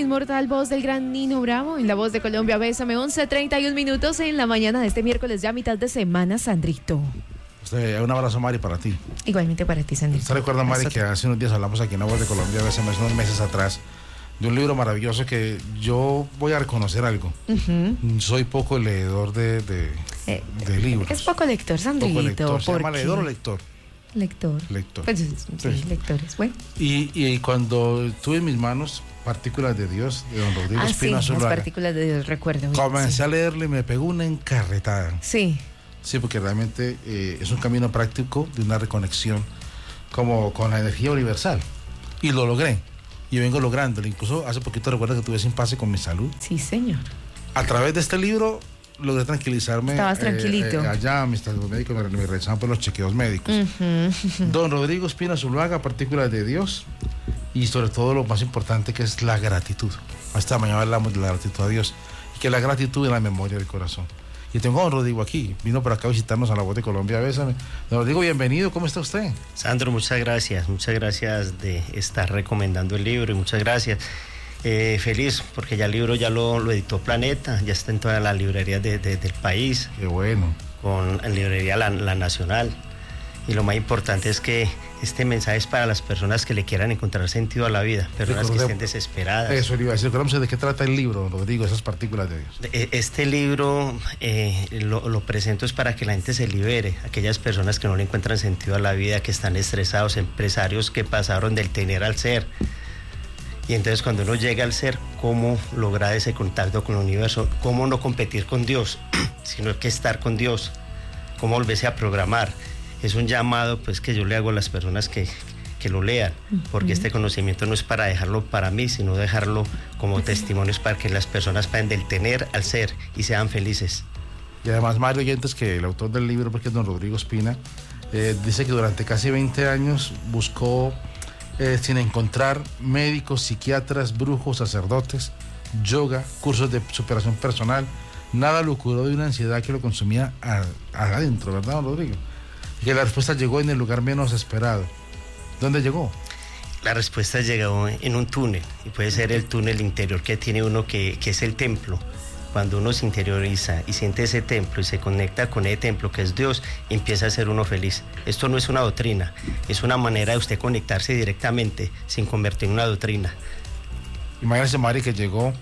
inmortal voz del gran Nino Bravo, en la voz de Colombia, Bésame, 11:31 minutos en la mañana de este miércoles, ya mitad de semana, Sandrito. Un abrazo, Mari, para ti. Igualmente para ti, Sandrito. ¿Usted recuerda, Mari, que hace unos días hablamos aquí en la voz de Colombia, Bésame, hace unos meses atrás, de un libro maravilloso que yo voy a reconocer algo? Soy poco leedor de libros. Es poco lector, Sandrito. Poco lector. ¿Se llama leedor o lector? Lector. Pues, sí, lectores. Bueno. Y cuando tuve en mis manos Partículas de Dios, de don Rodrigo Espina Zuluaga, las Partículas de Dios, recuerdo. Comencé a leerle y me pegó una encarretada. Sí. Sí, porque realmente es un camino práctico de una reconexión como con la energía universal. Y lo logré. Y vengo lográndolo. Incluso hace poquito recuerdo que tuve ese impasse con mi salud. Sí, señor. A través de este libro logré tranquilizarme. Estabas tranquilito. Allá mis médicos me realizaban por los chequeos médicos. Don Rodrigo Espina Zuluaga, Partículas de Dios, y sobre todo lo más importante, que es la gratitud. Esta mañana hablamos de la gratitud a Dios, y que la gratitud es la memoria del corazón. Y tengo a don Rodrigo aquí, vino por acá a visitarnos a la voz de Colombia, Bésame. Don Rodrigo, bienvenido, ¿cómo está usted? Sandro, muchas gracias de estar recomendando el libro, y muchas gracias. Feliz porque ya el libro ya lo editó Planeta, ya está en todas las librerías del país. Qué bueno. Con la librería la Nacional. Y lo más importante es que este mensaje es para las personas que le quieran encontrar sentido a la vida, personas que estén desesperadas. Eso le iba a decir. ¿De qué trata el libro, Rodrigo, esas Partículas de Dios? Este libro lo presento es para que la gente se libere, aquellas personas que no le encuentran sentido a la vida, que están estresados, empresarios que pasaron del tener al ser. Y entonces cuando uno llega al ser, ¿cómo lograr ese contacto con el universo? ¿Cómo no competir con Dios, sino que estar con Dios? ¿Cómo volverse a programar? Es un llamado pues que yo le hago a las personas que lo lean, porque este conocimiento no es para dejarlo para mí, sino dejarlo como testimonios para que las personas pasen del tener al ser y sean felices. Y además, Mario Oyentes, que el autor del libro, porque es don Rodrigo Espina, dice que durante casi 20 años buscó, sin encontrar, médicos, psiquiatras, brujos, sacerdotes, yoga, cursos de superación personal. Nada lo curó de una ansiedad que lo consumía adentro, ¿verdad, don Rodrigo? Y que la respuesta llegó en el lugar menos esperado. ¿Dónde llegó? La respuesta llegó en un túnel, y puede ser el túnel interior que tiene uno, que es el templo. Cuando uno se interioriza y siente ese templo y se conecta con ese templo que es Dios, empieza a ser uno feliz. Esto no es una doctrina, es una manera de usted conectarse directamente sin convertir en una doctrina. Imagínese, Mari, que llegó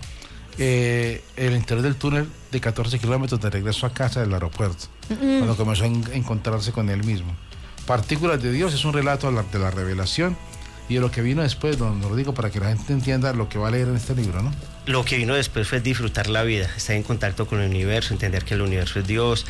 el interior del túnel de 14 kilómetros de regreso a casa del aeropuerto, cuando comenzó a encontrarse con él mismo. Partículas de Dios es un relato de la revelación y de lo que vino después, don Rodrigo, para que la gente entienda lo que va a leer en este libro, ¿no? Lo que vino después fue disfrutar la vida, estar en contacto con el universo, entender que el universo es Dios,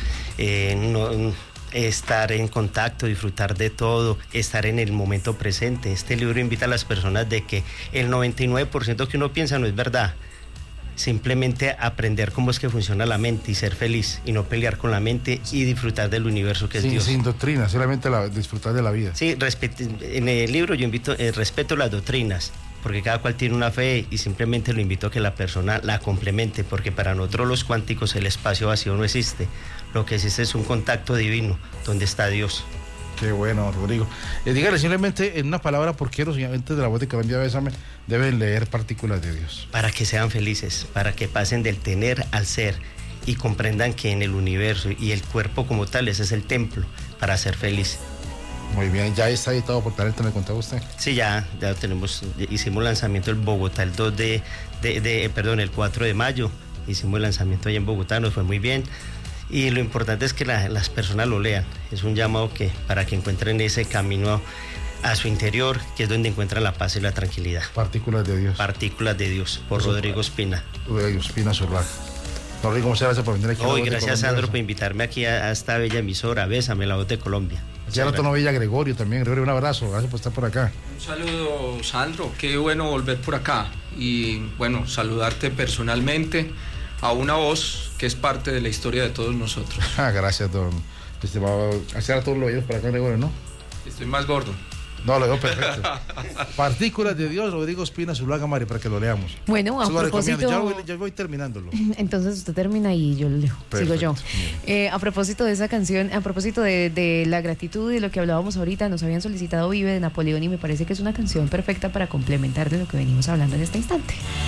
estar en contacto, disfrutar de todo, estar en el momento presente. Este libro invita a las personas de que el 99% que uno piensa no es verdad. Simplemente aprender cómo es que funciona la mente y ser feliz y no pelear con la mente y disfrutar del universo que es Dios. Sin doctrina, solamente disfrutar de la vida. Sí, en el libro yo invito, respeto las doctrinas, porque cada cual tiene una fe y simplemente lo invito a que la persona la complemente, porque para nosotros los cuánticos el espacio vacío no existe. Lo que existe es un contacto divino donde está Dios. Qué bueno, Rodrigo. Dígale simplemente en una palabra por qué los oyentes de la voz de Colombia, Bésame, deben leer Partículas de Dios. Para que sean felices, para que pasen del tener al ser y comprendan que en el universo y el cuerpo como tal, ese es el templo para ser feliz. Muy bien, ¿ya está editado por Planeta, me contaba usted? Sí, ya tenemos, hicimos lanzamiento en Bogotá el 4 de mayo, hicimos el lanzamiento allá en Bogotá, nos fue muy bien. Y lo importante es que las personas lo lean. Es un llamado para que encuentren ese camino a su interior, que es donde encuentran la paz y la tranquilidad. Partículas de Dios. Partículas de Dios, por Rodrigo Espina. Rodrigo Espina Zuluaga. Rodrigo, muchas gracias por venir aquí. Hoy, gracias, Sandro, por invitarme aquí a esta bella emisora. Bésame, la voz de Colombia. Ya no tono bella Gregorio también. Gregorio, un abrazo. Gracias por estar por acá. Un saludo, Sandro. Qué bueno volver por acá. Y bueno, saludarte personalmente a una voz que es parte de la historia de todos nosotros. Gracias, don estimado. Hacer a todos los oídos por acá, Gregorio, ¿no? Estoy más gordo. No, lo veo perfecto. Partículas de Dios, Rodrigo Espina Zuluaga, Mari, para que lo leamos. Bueno, a propósito... Ya voy terminándolo. Entonces usted termina y yo lo leo. Perfecto. Sigo yo. A propósito de esa canción, a propósito de la gratitud y de lo que hablábamos ahorita, nos habían solicitado Vive de Napoleón y me parece que es una canción perfecta para complementar de lo que venimos hablando en este instante.